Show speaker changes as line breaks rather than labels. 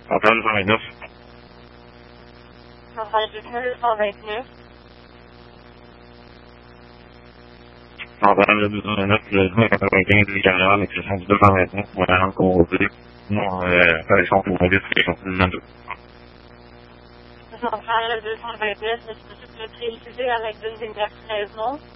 Centrale 229.
Centrale 229.
Centrale 229, le 95 du Canada, l'expression du 229, pour la rendre composée. Non, correction pour la description, 22.
Centrale 229, est-ce que tu peux préciser avec une dernière raison?